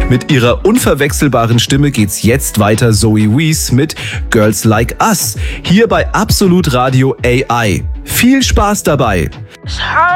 Mit ihrer unverwechselbaren Stimme geht's jetzt weiter Zoe Wees mit Girls Like Us, hier bei Absolut Radio AI. Viel Spaß dabei! So